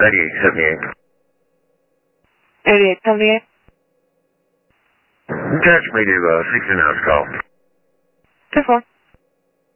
9878. 8878. Attach me to 16 hours call. 2-4.